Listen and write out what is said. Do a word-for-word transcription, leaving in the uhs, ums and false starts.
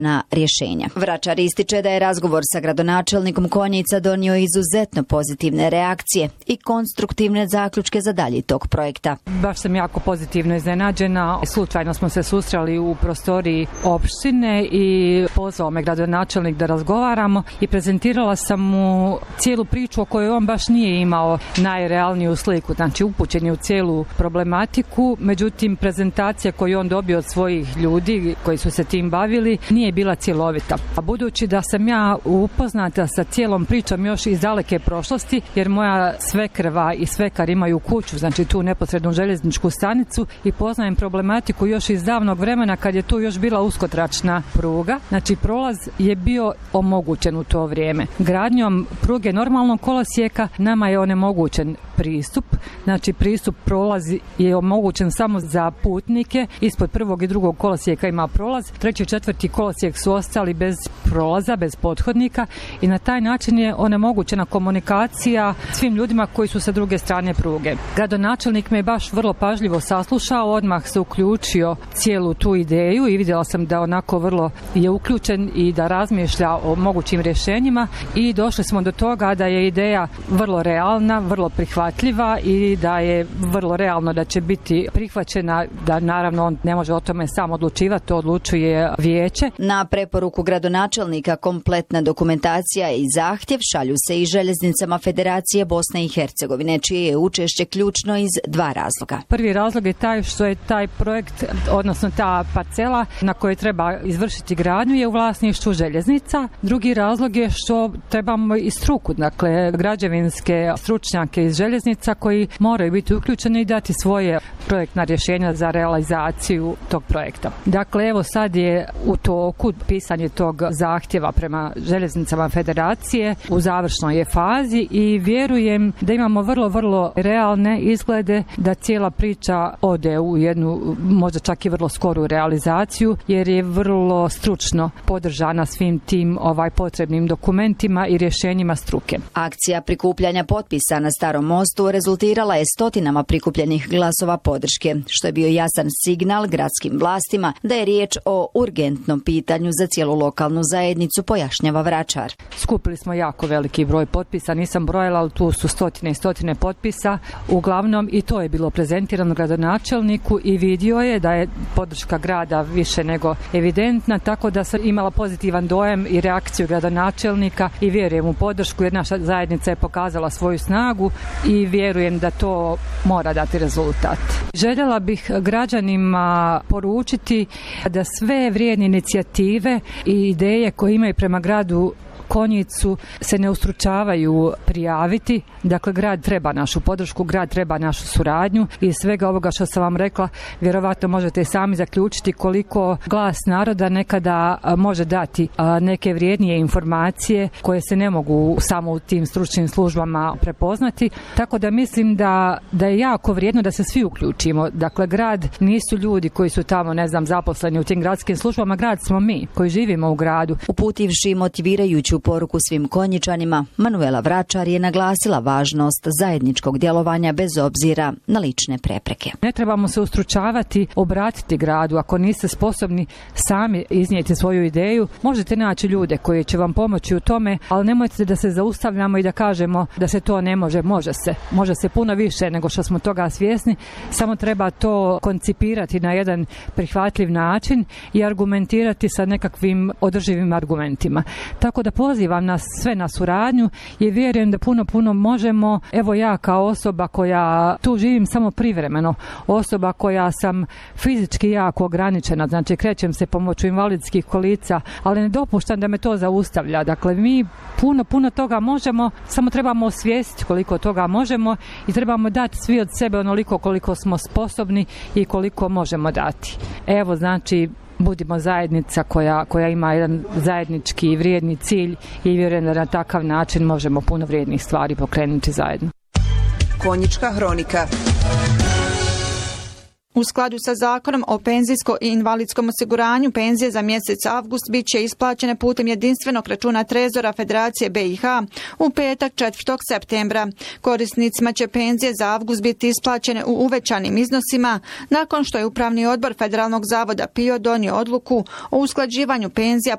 na rješenja. Vračar ističe da je razgovor sa gradonačelnikom Konjica donio izuzetno pozitivne reakcije i konstruktivne zaključke za dalji tog projekta. Baš sam jako pozitivno iznenađena. Slučajno smo se susreli u prostoriji opštine i pozvao me gradonačelnik da razgovaramo i prezentirala sam mu cijelu priču o kojoj on baš nije imao najrealniju sliku. Znači upućen je u cijelu problematiku, međutim prezentacija koju on dobio od svojih ljudi koji su se tim bavili nije bila cjelovita. A budući da sam ja upoznata sa cijelom pričom još iz daleke prošlosti, jer moja svekrva i svekar imaju kuću, znači tu neposrednu željezničku stanicu i poznajem problematiku još iz davnog vremena kad je tu još bila uskotračna pruga. Znači prolaz je bio omogućen u to vrijeme. Gradnjom pruge normalnog kolosijeka nama je onemogućen pristup. Znači pristup prolaz je omogućen samo za putnike. Ispod prvog i drugog kolosijeka ima prolaz. Treći i četvrti kolosijek su ostali bez prolaza, bez pothodnika i na taj način je onemogućena komunikacija svim ljudima koji su sa druge strane pruge. Gradonačelnik me baš vrlo pažljivo saslušao, odmah se uključio cijelu tu ideju i vidjela sam da onako vrlo je uključen i da razmišlja o mogućim rješenjima i došli smo do toga da je ideja vrlo realna, vrlo prihvatljiva i da je vrlo realno da će biti prihvaćena, da naravno on ne može o tome sam odlučivati, to odlučuje vijeće. Na preporuku gradonačelnika kompletna dokumentacija i zahtjev šalju se i željeznicama Federacije Bosne i Hercegovine, čije je učešće ključno iz dva razloga. Prvi razlog je taj što je taj projekt, odnosno ta parcela na kojoj treba izvršiti gradnju je u vlasništvu željeznica. Drugi razlog je što trebamo i struku, dakle građevinske stručnjake iz željeznica koji moraju biti uključeni i dati svoje projektna rješenja za realizaciju tog projekta. Dakle, evo sad je u toku pisanje tog zahtjeva prema željeznicama Federacije, u završnoj je fazi i vjerujem da imamo vrlo, vrlo realne izglede da cijela priča ode u jednu, možda čak i vrlo skoru realizaciju, jer je vrlo stručno podržana svim tim ovaj potrebnim dokumentima i rješenjima struke. Akcija prikupljanja potpisa na Starom mostu rezultirala je stotinama prikupljenih glasova podrške, što je bio jasan signal gradskim vlastima da je riječ o urgentnom pitanju za cijelu lokalnu zajednicu, pojašnjava Vračar. Skupili smo jako veliki broj potpisa, nisam brojala, ali tu su stotine i stotine potpisa. Uglavnom i to je bilo prezentirano gradonačelniku i vidio je da je podrška grada više nego evidentna, tako da sam imala pozitivan dojam i reakciju gradonačelnika i vjerujem u podršku jer naša zajednica je pokazala svoju snagu i vjerujem da to mora dati rezultat. Željela bih građanima poručiti da sve vrijedne inicijative i ideje koje imaju prema gradu Konjicu se ne ustručavaju prijaviti. Dakle, grad treba našu podršku, grad treba našu suradnju i svega ovoga što sam vam rekla, vjerovatno možete sami zaključiti koliko glas naroda nekada može dati neke vrijednije informacije koje se ne mogu samo u tim stručnim službama prepoznati. Tako da mislim da, da je jako vrijedno da se svi uključimo. Dakle, grad nisu ljudi koji su tamo, ne znam, zaposleni u tim gradskim službama, grad smo mi koji živimo u gradu. Uputivši motivirajuću poruku svim Konjičanima, Manuela Vračar je naglasila važnost zajedničkog djelovanja bez obzira na lične prepreke. Ne trebamo se ustručavati, obratiti gradu. Ako niste sposobni sami iznijeti svoju ideju, možete naći ljude koji će vam pomoći u tome, ali nemojte da se zaustavljamo i da kažemo da se to ne može. Može se. Može se puno više nego što smo toga svjesni. Samo treba to koncipirati na jedan prihvatljiv način i argumentirati sa nekakvim održivim argumentima. Tako da pozivam nas sve na suradnju i vjerujem da puno, puno možemo. Evo ja kao osoba koja tu živim samo privremeno, osoba koja sam fizički jako ograničena, znači krećem se pomoću invalidskih kolica, ali ne dopuštam da me to zaustavlja. Dakle, mi puno, puno toga možemo, samo trebamo osvijestiti koliko toga možemo i trebamo dati svi od sebe onoliko koliko smo sposobni i koliko možemo dati. Evo, znači, budimo zajednica koja, koja ima jedan zajednički i vrijedni cilj i vjerujem da na takav način možemo puno vrijednih stvari pokrenuti zajedno. Konjička hronika. U skladu sa zakonom o penzijsko i invalidskom osiguranju, penzije za mjesec avgust bit će isplaćene putem jedinstvenog računa Trezora Federacije B i H u petak četvrtog septembra. Korisnicima će penzije za avgust biti isplaćene u uvećanim iznosima nakon što je Upravni odbor Federalnog zavoda P I O donio odluku o usklađivanju penzija